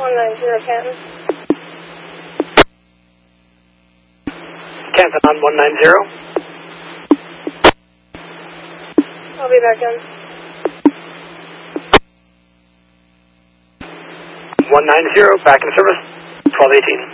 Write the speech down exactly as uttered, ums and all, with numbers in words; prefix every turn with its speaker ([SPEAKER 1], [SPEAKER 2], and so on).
[SPEAKER 1] one nine zero Canton.
[SPEAKER 2] Canton on one nine zero.
[SPEAKER 1] I'll be back in.
[SPEAKER 2] one nine zero, back in service, twelve eighteen.